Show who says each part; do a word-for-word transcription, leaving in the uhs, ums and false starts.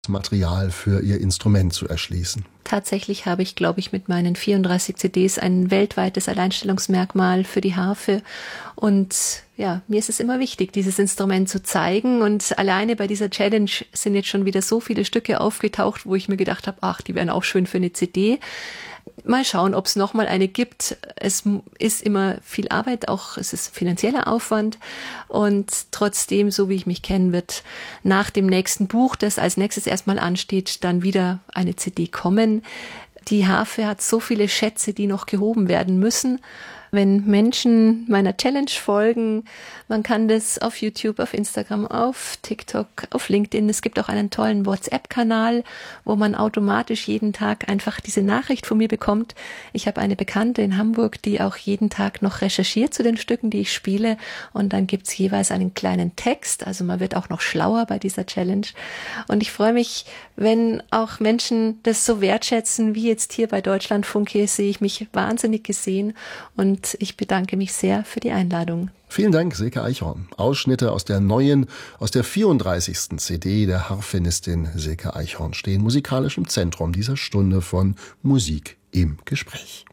Speaker 1: Material für ihr Instrument zu erschließen.
Speaker 2: Tatsächlich habe ich, glaube ich, mit meinen vierunddreißig C Ds ein weltweites Alleinstellungsmerkmal für die Harfe. Und ja, mir ist es immer wichtig, dieses Instrument zu zeigen. Und alleine bei dieser Challenge sind jetzt schon wieder so viele Stücke aufgetaucht, wo ich mir gedacht habe, ach, die wären auch schön für eine C D. Mal schauen, ob es noch mal eine gibt. Es ist immer viel Arbeit, auch es ist finanzieller Aufwand. Und trotzdem, so wie ich mich kenne, wird nach dem nächsten Buch, das als nächstes erstmal ansteht, dann wieder eine C D kommen. Die Harfe hat so viele Schätze, die noch gehoben werden müssen. Wenn Menschen meiner Challenge folgen, man kann das auf YouTube, auf Instagram, auf TikTok, auf LinkedIn. Es gibt auch einen tollen WhatsApp-Kanal, wo man automatisch jeden Tag einfach diese Nachricht von mir bekommt. Ich habe eine Bekannte in Hamburg, die auch jeden Tag noch recherchiert zu den Stücken, die ich spiele. Und dann gibt's jeweils einen kleinen Text. Also man wird auch noch schlauer bei dieser Challenge. Und ich freue mich, wenn auch Menschen das so wertschätzen, wie jetzt hier bei Deutschlandfunk. Hier sehe ich mich wahnsinnig gesehen und ich bedanke mich sehr für die Einladung.
Speaker 1: Vielen Dank, Silke Eichhorn. Ausschnitte aus der neuen, aus der vierunddreißigsten C D der Harfenistin Silke Eichhorn stehen musikalisch im Zentrum dieser Stunde von Musik im Gespräch.